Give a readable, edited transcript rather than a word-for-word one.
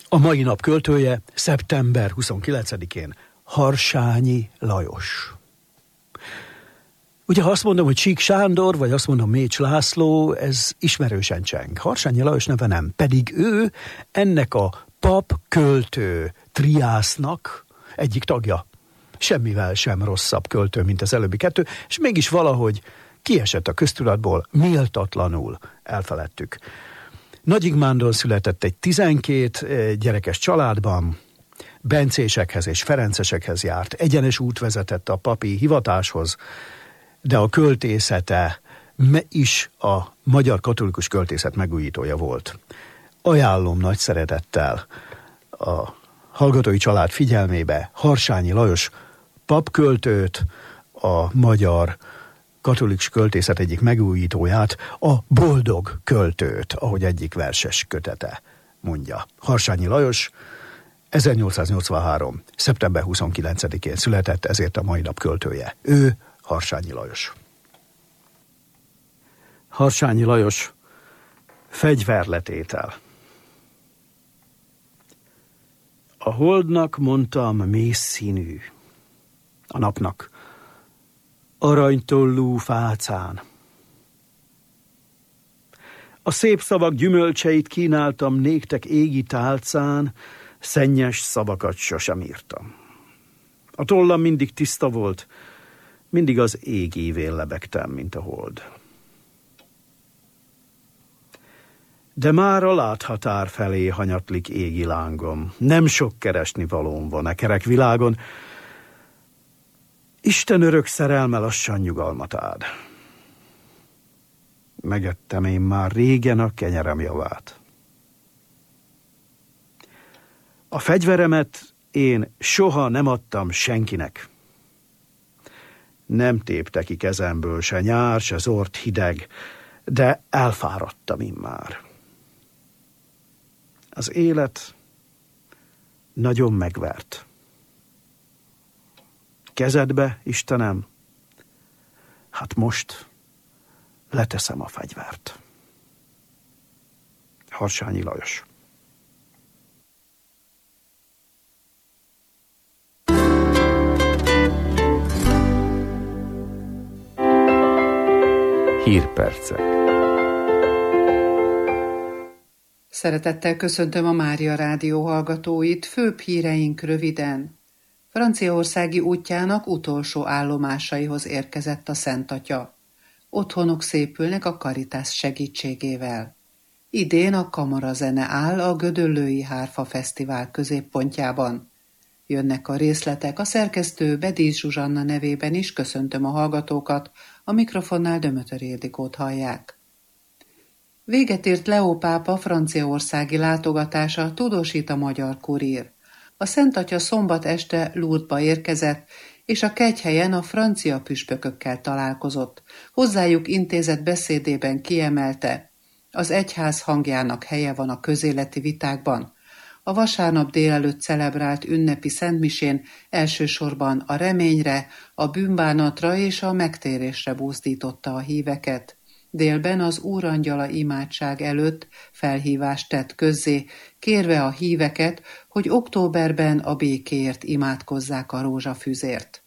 A mai nap költője szeptember 29-én Harsányi Lajos. Ugye, ha azt mondom, hogy Csík Sándor, vagy azt mondom Mécs László, ez ismerősen cseng. Harsányi Lajos neve nem, pedig ő ennek a pap-költő triásznak egyik tagja. Semmivel sem rosszabb költő, mint az előbbi kettő, és mégis valahogy kiesett a köztudatból, méltatlanul elfeledtük. Nagyigmándon született egy 12 gyerekes családban, bencésekhez és ferencesekhez járt, egyenes út vezetett a papi hivatáshoz, de a költészete is a magyar katolikus költészet megújítója volt. Ajánlom nagy szeretettel a hallgatói család figyelmébe Harsányi Lajos papköltőt, a magyar katolikus költészet egyik megújítóját, a boldog költőt, ahogy egyik verses kötete mondja. Harsányi Lajos 1883. szeptember 29-én született, ezért a mai nap költője. Ő Harsányi Lajos. Harsányi Lajos fegyverletétel. A holdnak mondtam mész színű, a napnak aranytollú fácán. A szép szavak gyümölcseit kínáltam néktek égi tálcán, szennyes szavakat sosem írtam. A tollam mindig tiszta volt, mindig az ég ívén lebegtem, mint a hold. De már a láthatár felé hanyatlik égi lángom. Nem sok keresni valóm van e kerek világon. Isten örök szerelme lassan nyugalmat áld. Megettem én már régen a kenyerem javát. A fegyveremet én soha nem adtam senkinek. Nem tépte ki kezemből se nyár, se zord hideg, de elfáradtam immár. Az élet nagyon megvert. Kezedbe, Istenem, hát most leteszem a fegyvert. Harsányi Lajos. Hírpercek. Szeretettel köszöntöm a Mária Rádió hallgatóit, főbb híreink röviden. Franciaországi útjának utolsó állomásaihoz érkezett a Szent Atya. Otthonok szépülnek a Caritas segítségével. Idén a kamarazene áll a Gödöllői Hárfa Fesztivál középpontjában. Jönnek a részletek, a szerkesztő Bedísz Zsuzsanna nevében is köszöntöm a hallgatókat, a mikrofonnál Dömötör Ildikót hallják. Véget ért Leó pápa franciaországi látogatása, tudósít a Magyar Kurír. A Szent Atya szombat este Lourdesba érkezett, és a kegyhelyen a francia püspökökkel találkozott. Hozzájuk intézett beszédében kiemelte: az egyház hangjának helye van a közéleti vitákban. A vasárnap délelőtt celebrált ünnepi szentmisén elsősorban a reményre, a bűnbánatra és a megtérésre buzdította a híveket. Délben az Úrangyala imádság előtt felhívást tett közzé, kérve a híveket, hogy októberben a békéért imádkozzák a rózsafüzért.